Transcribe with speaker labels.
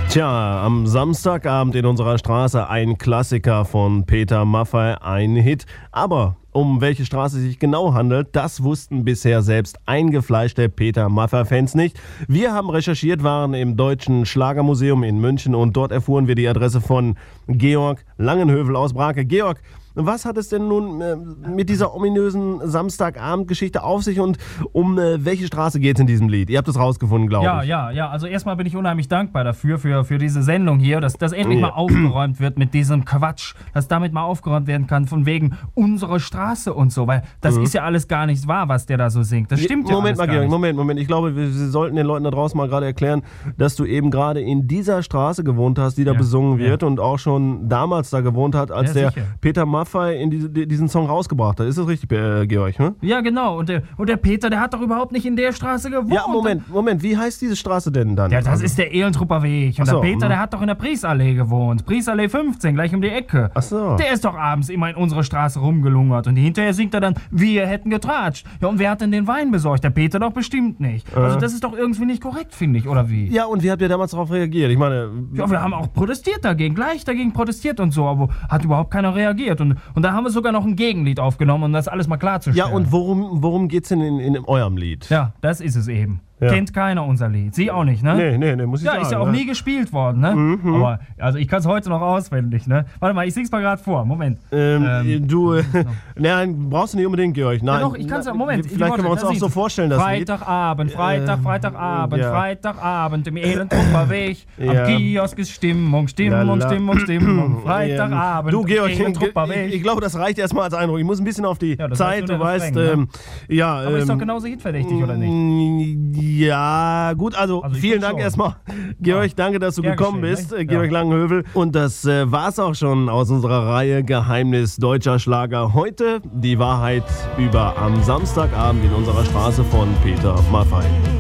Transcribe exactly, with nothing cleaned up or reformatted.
Speaker 1: Tja, am Samstagabend in unserer Straße ein Klassiker von Peter Maffay, ein Hit. Aber um welche Straße es sich genau handelt, das wussten bisher selbst eingefleischte Peter Maffay-Fans nicht. Wir haben recherchiert, waren im Deutschen Schlagermuseum in München und dort erfuhren wir die Adresse von Georg Langenhövel aus Brake. Georg, was hat es denn nun äh, mit dieser ominösen Samstagabend-Geschichte auf sich und um äh, welche Straße geht es in diesem Lied? Ihr habt es rausgefunden, glaube
Speaker 2: ja,
Speaker 1: ich.
Speaker 2: Ja, ja, ja. Also erstmal bin ich unheimlich dankbar dafür, für, für diese Sendung hier, dass, dass endlich ja. mal aufgeräumt wird mit diesem Quatsch, dass damit mal aufgeräumt werden kann von wegen unsere Straße und so, weil das mhm. ist ja alles gar nicht wahr, was der da so singt. Das stimmt ja, ja
Speaker 1: Moment
Speaker 2: alles
Speaker 1: mal,
Speaker 2: gar nicht.
Speaker 1: Moment, Moment. Ich glaube, wir, wir sollten den Leuten da draußen mal gerade erklären, dass du eben gerade in dieser Straße gewohnt hast, die da ja. besungen wird ja. und auch schon damals da gewohnt hat, als
Speaker 2: ja,
Speaker 1: der
Speaker 2: sicher.
Speaker 1: Peter Maffay in diese diesen Song rausgebracht hat. Ist das richtig, äh, Georg? Ne?
Speaker 2: Ja, genau. Und der, und der Peter, der hat doch überhaupt nicht in der Straße gewohnt.
Speaker 1: Ja, Moment, Moment. Wie heißt diese Straße denn dann?
Speaker 2: Ja, das also. ist der Ehlentrupper Weg. Und
Speaker 1: so,
Speaker 2: der Peter,
Speaker 1: mh.
Speaker 2: der hat doch in der Priesallee gewohnt. Priesallee fünfzehn, gleich um die Ecke.
Speaker 1: Ach so.
Speaker 2: Der ist doch abends immer in unsere Straße rumgelungert. Und hinterher singt er dann, wir hätten getratscht. Ja, und wer hat denn den Wein besorgt? Der Peter doch bestimmt nicht. Äh. Also das ist doch irgendwie nicht korrekt, finde ich, oder wie?
Speaker 1: Ja, und wie habt ihr damals darauf reagiert? Ich meine...
Speaker 2: Ja, wir haben auch protestiert dagegen, gleich dagegen protestiert und so, aber hat überhaupt keiner reagiert. Und, und da haben wir sogar noch ein Gegenlied aufgenommen, um das alles mal klarzustellen.
Speaker 1: Ja, und worum, worum geht's denn in, in eurem Lied?
Speaker 2: Ja, das ist es eben. Ja. Kennt keiner unser Lied. Sie auch nicht, ne?
Speaker 1: Nee, nee, nee, muss ich
Speaker 2: ja,
Speaker 1: sagen.
Speaker 2: Ja, ist ja auch
Speaker 1: ne?
Speaker 2: nie gespielt worden, ne?
Speaker 1: Mhm.
Speaker 2: Aber, also ich kann es heute noch auswendig, ne? Warte mal, ich sing's mal gerade vor. Moment.
Speaker 1: Ähm,
Speaker 2: ähm,
Speaker 1: du, äh, nein, brauchst du nicht unbedingt, Georg. Nein.
Speaker 2: Ja doch, ich kann's ja, Moment.
Speaker 1: Vielleicht können wir uns auch so vorstellen, das
Speaker 2: Freitagabend, Freitag, Freitagabend,
Speaker 1: ja.
Speaker 2: Freitagabend, im Elendtrupper Weg.
Speaker 1: Ja.
Speaker 2: Am Kiosk ist Stimmung, Stimmung,
Speaker 1: Lala.
Speaker 2: Stimmung, Stimmung. Freitagabend,
Speaker 1: du, Georg,
Speaker 2: im Elendtrupper
Speaker 1: ich,
Speaker 2: Weg.
Speaker 1: ich glaube, das reicht erstmal als Eindruck. Ich muss ein bisschen auf die
Speaker 2: ja,
Speaker 1: Zeit, du weißt.
Speaker 2: Refrain,
Speaker 1: ähm,
Speaker 2: ne?
Speaker 1: ja,
Speaker 2: Aber
Speaker 1: ähm,
Speaker 2: ist doch genauso hitverdächtig, oder nicht?
Speaker 1: Ja, gut, also,
Speaker 2: also
Speaker 1: vielen Dank
Speaker 2: schon.
Speaker 1: erstmal, Georg,
Speaker 2: ja.
Speaker 1: danke, dass du
Speaker 2: Gern
Speaker 1: gekommen
Speaker 2: geschehen,
Speaker 1: bist,
Speaker 2: ne?
Speaker 1: äh, Georg
Speaker 2: ja.
Speaker 1: Langenhövel. Und das äh, war's auch schon aus unserer Reihe Geheimnis deutscher Schlager. Heute die Wahrheit über am Samstagabend in unserer Straße von Peter Maffay.